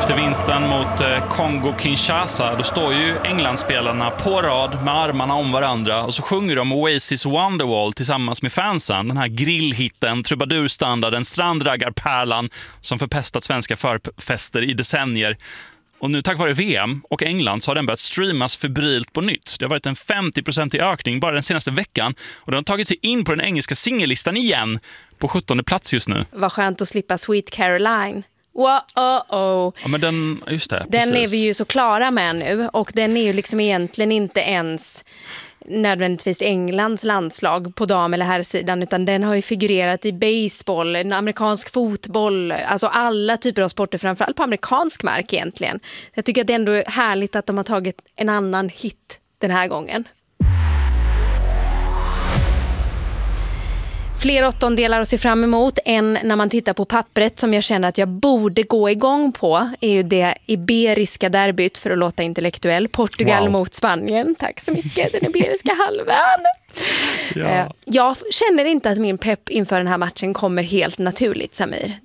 Efter vinsten mot Kongo-Kinshasa, då står ju Englandsspelarna på rad med armarna om varandra och så sjunger de Oasis Wonderwall tillsammans med fansen. Den här grillhitten, trubadurstandarden, strandraggarpärlan som förpestat svenska förfester i decennier. Och nu tack vare VM och England så har den börjat streamas febrilt på nytt. Det har varit en 50% ökning bara den senaste veckan och den har tagit sig in på den engelska singellistan igen på 17:e plats just nu. Vad skönt att slippa Sweet Caroline. Wow. Ja, men den, just det, den precis. är vi ju så klara med nu och den är ju liksom egentligen inte ens nödvändigtvis Englands landslag på dam- eller herrsidan, utan den har ju figurerat i baseball, amerikansk fotboll, alltså alla typer av sporter, framförallt på amerikansk mark egentligen. Jag tycker att det ändå är härligt att de har tagit en annan hit den här gången. Fler åttondelar att se fram emot än när man tittar på pappret som jag känner att jag borde gå igång på är ju det iberiska derbyt, för att låta intellektuell. Portugal mot Spanien. Tack så mycket, den iberiska halvön. Ja. Jag känner inte att min pepp inför den här matchen kommer helt naturligt, Samir.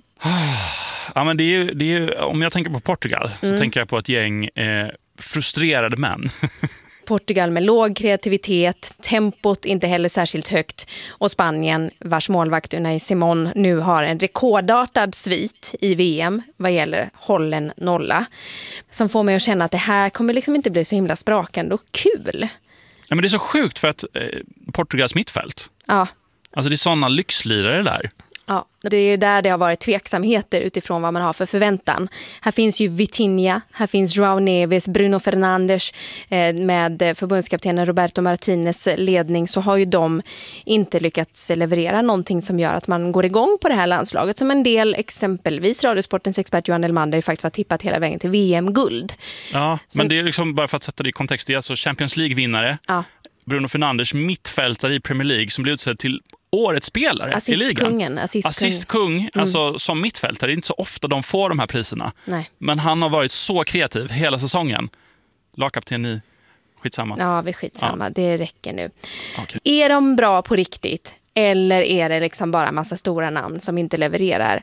Ja, men det är ju, om jag tänker på Portugal så tänker jag på ett gäng frustrerade män. Portugal med låg kreativitet, tempot inte heller särskilt högt, och Spanien vars målvakt Unai Simon nu har en rekordartad svit i VM vad gäller hållen nolla, som får mig att känna att det här kommer liksom inte bli så himla sprakande och kul. Ja, men det är så sjukt för att Portugals mittfält, Ja. alltså det är sådana lyxlirare där. Ja, det är där det har varit tveksamheter utifrån vad man har för förväntan. Här finns ju Vitinha, här finns João Neves, Bruno Fernandes, med förbundskaptenen Roberto Martinez ledning så har ju de inte lyckats leverera någonting som gör att man går igång på det här landslaget, som en del, exempelvis Radiosportens expert Johan Elmander faktiskt har tippat hela vägen till VM-guld. Ja, men det är liksom, bara för att sätta det i kontext, det är alltså Champions League-vinnare. Ja. Bruno Fernandes, mittfältare i Premier League, som blir utsedd till årets spelare i ligan. Assistkung, alltså som mittfältare. Det är inte så ofta de får de här priserna. Nej. Men han har varit så kreativ hela säsongen. Lagkapten i skitsamma. Ja, vi skitsamma. Ja. Det räcker nu. Okay. Är de bra på riktigt? Eller är det liksom bara massa stora namn som inte levererar?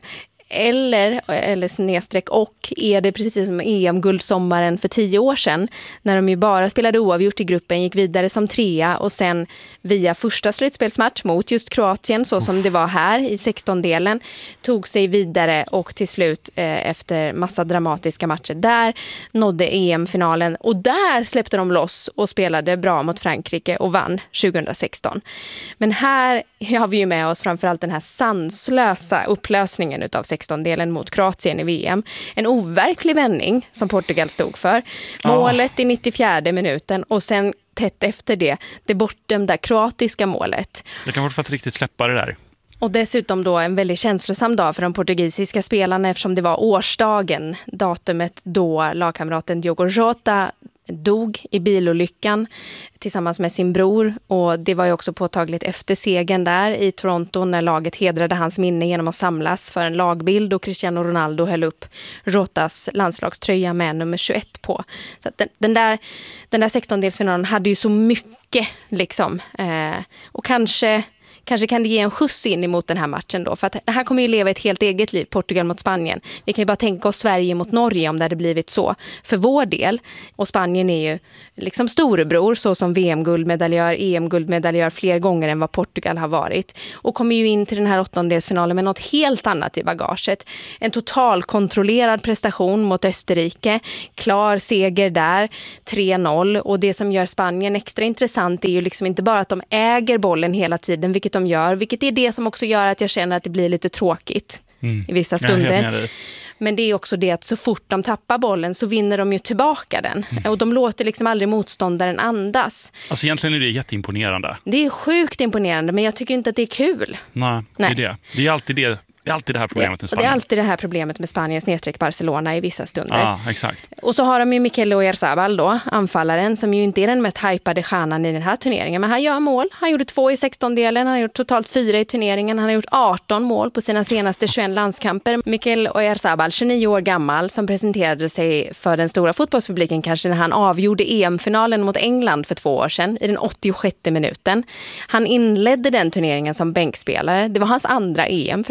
Eller snedstreck, och är det precis som EM-guldsommaren för 10 år sedan när de ju bara spelade oavgjort i gruppen, gick vidare som 3 och sen via första slutspelsmatch mot just Kroatien, så som det var här i 16-delen, tog sig vidare och till slut efter massa dramatiska matcher där nådde EM-finalen, och där släppte de loss och spelade bra mot Frankrike och vann 2016. Men här har vi ju med oss framförallt den här sanslösa upplösningen utav 16-delen mot Kroatien i VM. En overklig vändning som Portugal stod för. Målet i 94:e minuten och sen tätt efter det bortdömda kroatiska målet. Jag kan fortfarande riktigt släppa det där. Och dessutom då en väldigt känslosam dag för de portugisiska spelarna, eftersom det var årsdagen, datumet då lagkamraten Diogo Jota dog i bilolyckan tillsammans med sin bror, och det var ju också påtagligt efter segern där i Toronto när laget hedrade hans minne genom att samlas för en lagbild, och Cristiano Ronaldo höll upp Jotas landslagströja med nummer 21 på. Så att den där 16-delsfinalen hade ju så mycket liksom, och kanske kan det ge en skjuts in emot den här matchen då. För att det här kommer ju leva ett helt eget liv, Portugal mot Spanien. Vi kan ju bara tänka oss Sverige mot Norge om det hade blivit så för vår del. Och Spanien är ju liksom storebror, så som VM-guldmedaljör, EM-guldmedaljör fler gånger än vad Portugal har varit. Och kommer ju in till den här 8-delsfinalen med något helt annat i bagaget. En totalkontrollerad prestation mot Österrike. Klar seger där, 3-0. Och det som gör Spanien extra intressant är ju liksom inte bara att de äger bollen hela tiden, vilket de gör, vilket är det som också gör att jag känner att det blir lite tråkigt i vissa stunder. Men det är också det att så fort de tappar bollen så vinner de ju tillbaka den. Och de låter liksom aldrig motståndaren andas. Alltså egentligen är det jätteimponerande. Det är sjukt imponerande, men jag tycker inte att det är kul. Nej. Det är det. Det är alltid det. Det är alltid det här problemet med Spanien. Det är alltid det här problemet med Spanien / Barcelona i vissa stunder. Ja, exakt. Och så har de ju Mikel Oyarzabal då, anfallaren, som ju inte är den mest hypade stjärnan i den här turneringen. Men han gör mål. Han gjorde 2 i 16-delen. Han har gjort totalt 4 i turneringen. Han har gjort 18 mål på sina senaste 21 landskamper. Mikel Oyarzabal, 29 år gammal, som presenterade sig för den stora fotbollspubliken kanske när han avgjorde EM-finalen mot England för 2 år sedan i den 86:e minuten. Han inledde den turneringen som bänkspelare. Det var hans andra EM för övrigt. Det var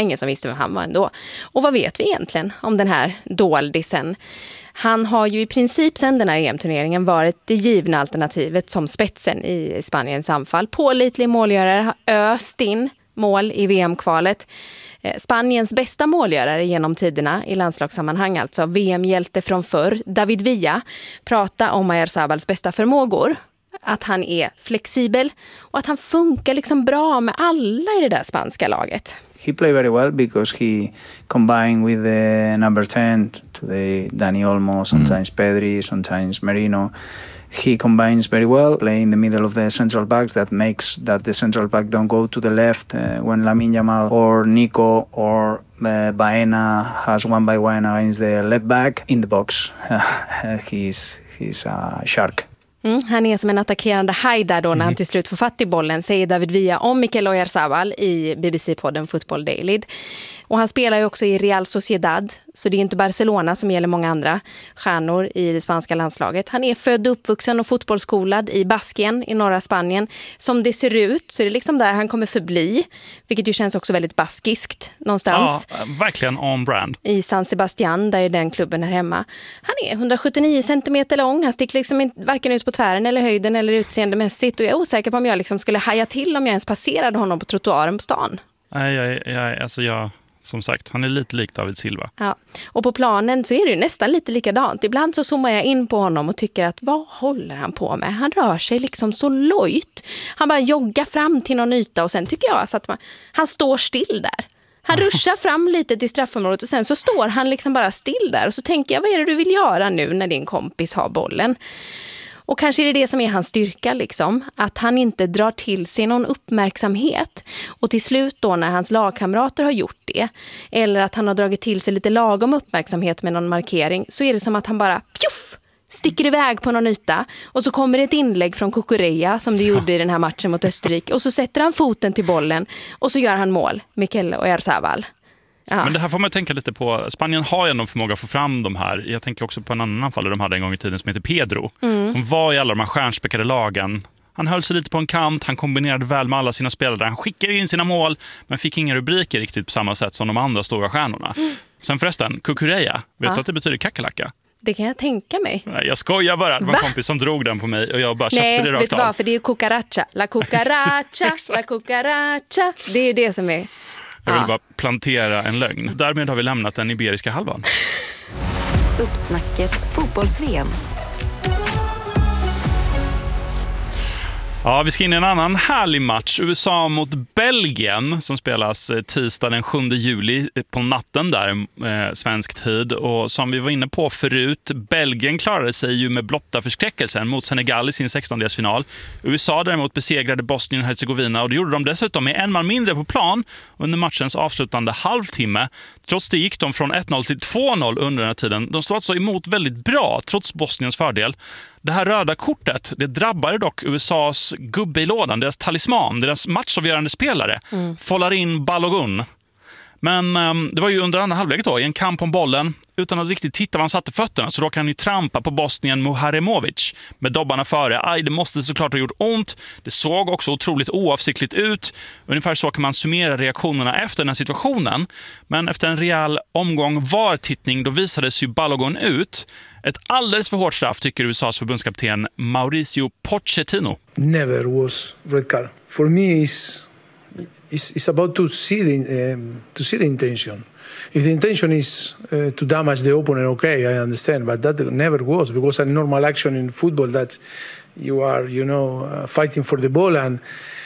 ingen som visste vem han var ändå. Och vad vet vi egentligen om den här doldisen? Han har ju i princip sedan den här EM-turneringen varit det givna alternativet som spetsen i Spaniens anfall. Pålitlig målgörare, har öst in mål i VM-kvalet. Spaniens bästa målgörare genom tiderna i landslagssammanhang, alltså VM-hjälte från förr, David Villa, prata om Oyarzabals bästa förmågor. Att han är flexibel och att han funkar liksom bra med alla i det där spanska laget. He played very well because he combined with the number 10 to the Dani Olmo, sometimes Pedri, sometimes Merino. He combines very well, playing in the middle of the central backs. That makes that the central back don't go to the left when Lamine Yamal or Nico or Baena has one by one against the left back in the box. He's a shark. Han är som en attackerande haj där då när han till slut får fatt i bollen, säger David Villa om Mikel Oyarzabal i BBC-podden Football Daily. Och han spelar ju också i Real Sociedad, så det är inte Barcelona som gäller många andra stjärnor i det spanska landslaget. Han är född, uppvuxen och fotbollsskolad i Baskien i norra Spanien. Som det ser ut så är det liksom där han kommer förbli, vilket ju känns också väldigt baskiskt någonstans. Ja, verkligen on brand. I San Sebastián, där är den klubben här hemma. Han är 179 centimeter lång, han sticker liksom varken ut på tvären eller höjden eller utseendemässigt, och jag är osäker på om jag liksom skulle haja till om jag ens passerade honom på trottoaren på stan. Nej, som sagt, han är lite lik David Silva. Ja, och på planen så är det ju nästan lite likadant. Ibland så zoomar jag in på honom och tycker att vad håller han på med? Han rör sig liksom så lojt. Han bara joggar fram till någon yta och sen tycker jag alltså att han står still där. Han ruschar fram lite till straffområdet och sen så står han liksom bara still där. Och så tänker jag, vad är det du vill göra nu när din kompis har bollen? Och kanske är det som är hans styrka liksom, att han inte drar till sig någon uppmärksamhet. Och till slut då när hans lagkamrater har gjort det, eller att han har dragit till sig lite lagom uppmärksamhet med någon markering, så är det som att han bara sticker iväg på någon yta. Och så kommer ett inlägg från Cucurella som det gjorde i den här matchen mot Österrike. Och så sätter han foten till bollen och så gör han mål, Mikel Oyarzabal. Ja. Men det här får man tänka lite på. Spanien har ju ändå förmåga att få fram de här. Jag tänker också på en annan anfallare de hade en gång i tiden som heter Pedro. De var i alla de här stjärnspäckade lagen. Han höll sig lite på en kant, han kombinerade väl med alla sina spelare. Han skickade in sina mål, men fick inga rubriker riktigt på samma sätt som de andra stora stjärnorna. Sen förresten, Cucurella, vet du att det betyder kakalaka? Det kan jag tänka mig. Nej, jag skojar bara. Det var en kompis som drog den på mig och jag bara köpte det rakt av. Nej, vet du vad? För det är ju cucaracha. La cucaracha, la cucaracha. Det är ju det som är... Jag vill bara plantera en lögn. Därmed har vi lämnat den iberiska halvan. Uppsnacket fotbolls-VM. Ja, vi ska in i en annan härlig match. USA mot Belgien som spelas tisdag den 7 juli på natten där, svensk tid. Och som vi var inne på förut, Belgien klarade sig ju med blotta förskräckelsen mot Senegal i sin 16-delsfinal. USA däremot besegrade Bosnien och Herzegovina och det gjorde de dessutom med en man mindre på plan under matchens avslutande halvtimme. Trots det gick de från 1-0 till 2-0 under den här tiden. De stod alltså emot väldigt bra trots Bosniens fördel. Det här röda kortet, det drabbade dock USAs gubbe i lådan, deras talisman, deras matchavgörande spelare, Folarin Balogun. Men det var ju under andra halvlek då, i en kamp om bollen, utan att riktigt titta var han satte fötterna, så då kan han ju trampa på Bosnien Muharemovic med dobbarna före. Aj, det måste såklart ha gjort ont. Det såg också otroligt oavsiktligt ut. Ungefär så kan man summera reaktionerna efter den här situationen. Men efter en rejäl omgång VAR-tittning, då visades ju Balogun ut. Ett alldeles för hårt straff tycker USAs förbundskapten Mauricio Pochettino. Never was red card. For me it's about to see the intention. If the intention is to damage the opponent, okay, I understand, but that never was, because a normal action in football that you are, fighting for the ball and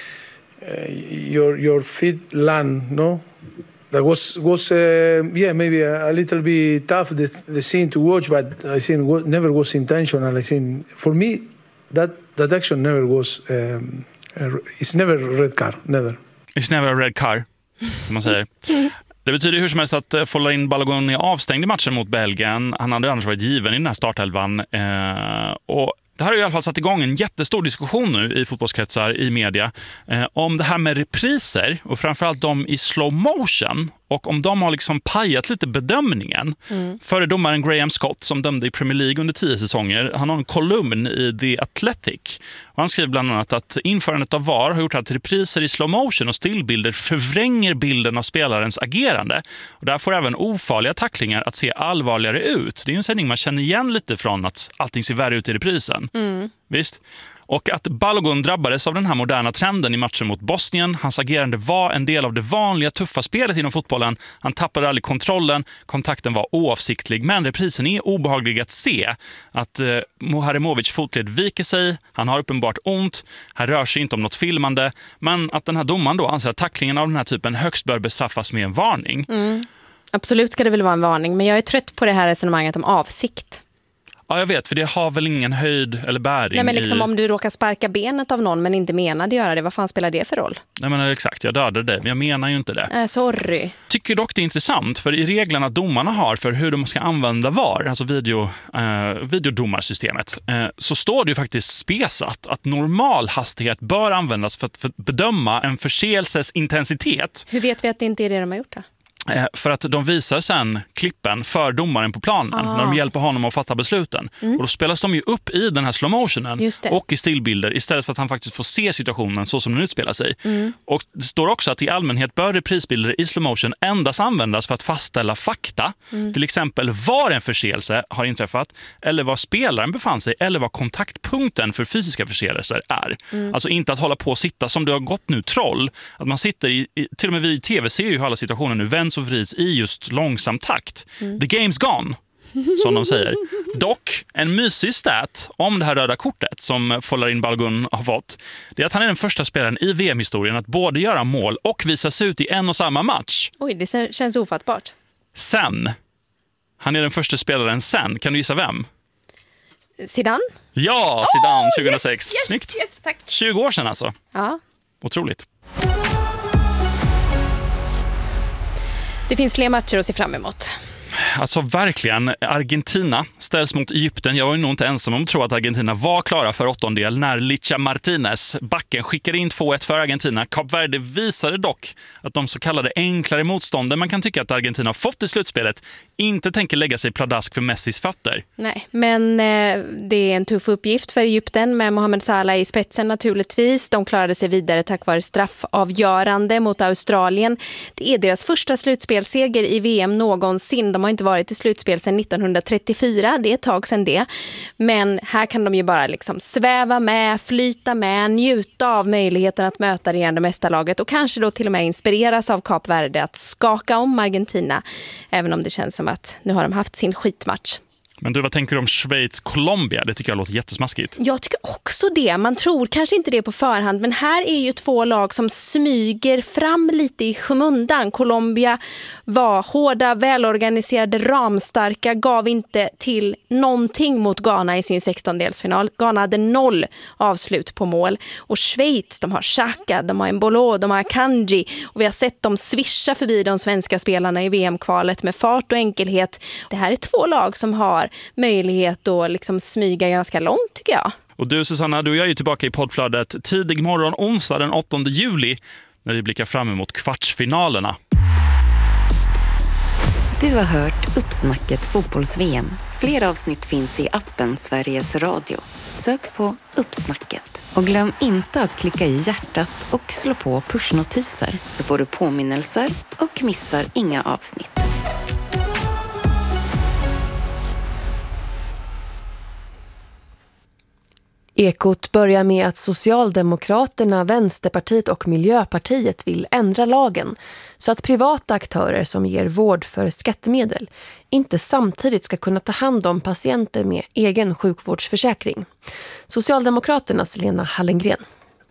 your feet land, no? That was maybe a little bit tough the scene to watch, but I think never was intentional. I think for me that action never was. It's never a red card, never. It's never a red card, som man säger. Det betyder hur som helst att Folarin Balogun är avstängd i matchen mot Belgien. Han hade annars varit given i den här startelvan. Och Det här har i alla fall satt igång en jättestor diskussion nu i fotbollskretsar, i media, om det här med repriser och framförallt de i slow motion, och om de har liksom pajat lite bedömningen. Före domaren Graham Scott, som dömde i Premier League under 10 säsonger, han har en kolumn i The Athletic. Och han skriver bland annat att införandet av VAR har gjort att repriser i slow motion och stillbilder förvränger bilden av spelarens agerande. Och där får även ofarliga tacklingar att se allvarligare ut. Det är ju en sändning man känner igen lite från att allting ser värre ut i reprisen. Visst? Och att Balogun drabbades av den här moderna trenden i matchen mot Bosnien. Hans agerande var en del av det vanliga tuffa spelet inom fotbollen. Han tappade aldrig kontrollen, kontakten var oavsiktlig. Men reprisen är obehaglig att se. Att Muharemovic fotled viker sig, han har uppenbart ont. Här rör sig inte om något filmande. Men att den här domaren då anser att tacklingen av den här typen högst bör bestraffas med en varning. Absolut ska det väl vara en varning, men jag är trött på det här resonemanget om avsikt. Ja, jag vet, för det har väl ingen höjd eller bäring. Nej, men liksom om du råkar sparka benet av någon men inte menade göra det, vad fan spelar det för roll? Nej, men exakt, jag dödade dig, men jag menar ju inte det. Sorry. Tycker dock det är intressant, för i reglerna domarna har för hur de ska använda VAR, alltså videodomarsystemet, så står det ju faktiskt spesat att normal hastighet bör användas för att bedöma en förseelses intensitet. Hur vet vi att det inte är det de har gjort då? För att de visar sen klippen för domaren på planen när de hjälper honom att fatta besluten. Och då spelas de ju upp i den här slow motionen och i stillbilder istället för att han faktiskt får se situationen så som den utspelar sig. Och det står också att i allmänhet bör reprisbilder i slow motion endast användas för att fastställa fakta. Till exempel var en förseelse har inträffat, eller var spelaren befann sig, eller vad kontaktpunkten för fysiska förseelser är. Alltså inte att hålla på och sitta som det har gått nu troll. Att man sitter till och med vi i tv ser ju alla situationer nu vänds och vrids i just långsam takt. The game's gone, som de säger. Dock, en mysig stat om det här röda kortet som Folarin Balogun har fått, det är att han är den första spelaren i VM-historien att både göra mål och visas ut i en och samma match. Oj, det känns ofattbart. Sen. Han är den första spelaren sen. Kan du gissa vem? Zidane? Ja, Zidane 2006. Yes, Snyggt. Yes, tack. 20 år sedan alltså. Ja. Otroligt. Det finns fler matcher att se fram emot. Alltså verkligen, Argentina ställs mot Egypten. Jag var ju nog inte ensam om att tro att Argentina var klara för åttondel när Licha Martinez, backen, skickade in 2-1 för Argentina. Kap Verde visade dock att de så kallade enklare motstånden man kan tycka att Argentina har fått i slutspelet inte tänker lägga sig pladask för Messis fötter. Nej, men det är en tuff uppgift för Egypten med Mohamed Salah i spetsen naturligtvis. De klarade sig vidare tack vare straffavgörande mot Australien. Det är deras första slutspelseger i VM någonsin. De har inte varit i slutspel sedan 1934, det är ett tag sedan det. Men här kan de ju bara liksom sväva med, flyta med, njuta av möjligheten att möta regerande mästarlaget och kanske då till och med inspireras av Kap Verde att skaka om Argentina, även om det känns som att nu har de haft sin skitmatch. Men du, vad tänker du om Schweiz-Colombia? Det tycker jag låter jättesmaskigt. Jag tycker också det. Man tror kanske inte det på förhand. Men här är ju två lag som smyger fram lite i skymundan. Colombia var hårda, välorganiserade, ramstarka. Gav inte till någonting mot Ghana i sin 16-delsfinal. Ghana hade 0 avslut på mål. Och Schweiz, de har Xhaka, de har Mbolo, de har Kanji. Och vi har sett dem svischa förbi de svenska spelarna i VM-kvalet med fart och enkelhet. Det här är två lag som har möjlighet att liksom smyga ganska långt, tycker jag. Och du, Susanna, du och jag är ju tillbaka i poddflödet tidig morgon onsdag den 8 juli när vi blickar fram emot kvartsfinalerna. Du har hört Uppsnacket fotbolls-VM. Fler avsnitt finns i appen Sveriges Radio. Sök på Uppsnacket. Och glöm inte att klicka i hjärtat och slå på pushnotiser så får du påminnelser och missar inga avsnitt. Ekot börjar med att Socialdemokraterna, Vänsterpartiet och Miljöpartiet vill ändra lagen så att privata aktörer som ger vård för skattemedel inte samtidigt ska kunna ta hand om patienter med egen sjukvårdsförsäkring. Socialdemokraternas Lena Hallengren.